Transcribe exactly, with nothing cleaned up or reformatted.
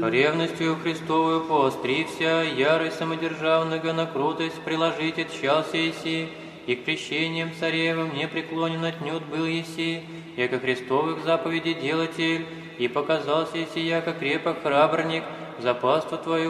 Ревностью Христовую поострився, ярость самодержавного на крутость приложите тщался еси, и к крещениям царевым не преклонен отнюдь был еси, яко Христовых заповедей делатель, и показался еси, яко крепок храбрник, за паству Твою